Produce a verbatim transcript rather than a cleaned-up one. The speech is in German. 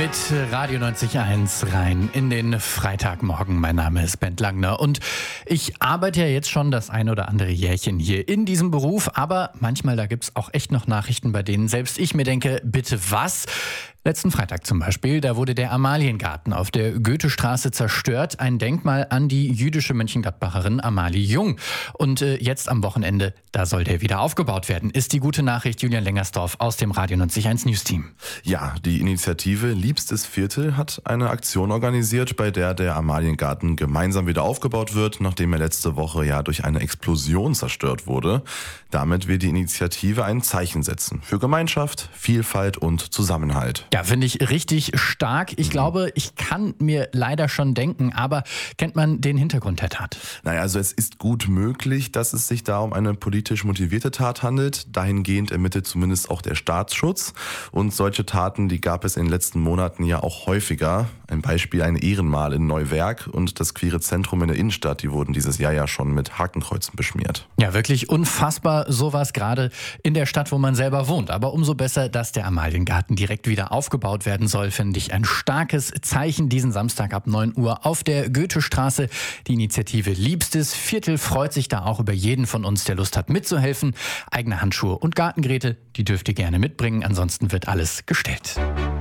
mit Radio neunzig Komma eins rein in den Freitagmorgen. Mein Name ist Bent Langner und ich arbeite ja jetzt schon das ein oder andere Jährchen hier in diesem Beruf, aber manchmal da gibt's auch echt noch Nachrichten, bei denen selbst ich mir denke, bitte was? Letzten Freitag zum Beispiel, da wurde der Amaliengarten auf der Goethestraße zerstört. Ein Denkmal an die jüdische Mönchengladbacherin Amalie Jung. Und äh, jetzt am Wochenende, da soll der wieder aufgebaut werden. Ist die gute Nachricht, Julian Lengersdorf aus dem Radio neunzig Komma eins News-Team. Ja, die Initiative Liebstes Viertel hat eine Aktion organisiert, bei der der Amaliengarten gemeinsam wieder aufgebaut wird, nachdem er letzte Woche ja durch eine Explosion zerstört wurde. Damit will die Initiative ein Zeichen setzen für Gemeinschaft, Vielfalt und Zusammenhalt. Ja, finde ich richtig stark. Ich glaube, ich kann mir leider schon denken, aber kennt man den Hintergrund der Tat? Naja, also es ist gut möglich, dass es sich da um eine politisch motivierte Tat handelt. Dahingehend ermittelt zumindest auch der Staatsschutz. Und solche Taten, die gab es in den letzten Monaten ja auch häufiger. Ein Beispiel, ein Ehrenmal in Neuwerk und das Queere Zentrum in der Innenstadt, die wurden dieses Jahr ja schon mit Hakenkreuzen beschmiert. Ja, wirklich unfassbar, sowas gerade in der Stadt, wo man selber wohnt. Aber umso besser, dass der Amaliengarten direkt wieder aufgebaut werden soll, finde ich ein starkes Zeichen diesen Samstag ab neun Uhr auf der Goethestraße. Die Initiative Liebstes Viertel freut sich da auch über jeden von uns, der Lust hat mitzuhelfen. Eigene Handschuhe und Gartengeräte, die dürft ihr gerne mitbringen, ansonsten wird alles gestellt.